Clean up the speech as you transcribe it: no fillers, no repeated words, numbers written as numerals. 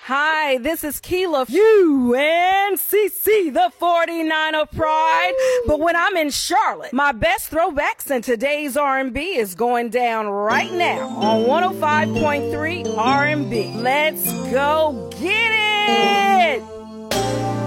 Hi, this is Keela, UNCC, the 49er Pride. But when I'm in Charlotte, my best throwbacks in today's R&B is going down right now on 105.3 R&B. Let's go get it!